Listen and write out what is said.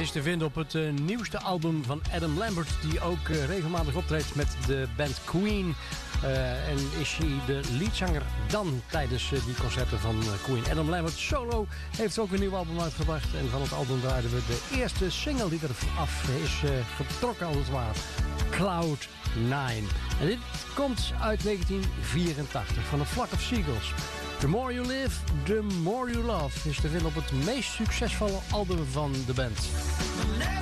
is te vinden op het nieuwste album van Adam Lambert, die ook regelmatig optreedt met de band Queen. En is hij de leadzanger dan tijdens die concerten van Queen. Adam Lambert solo heeft ook een nieuw album uitgebracht. En van het album draaiden we de eerste single die er af is getrokken als het ware. Cloud 9. En dit komt uit 1984 van de Flock of Seagulls. The More You Live, The More You Love is te vinden op het meest succesvolle album van de band.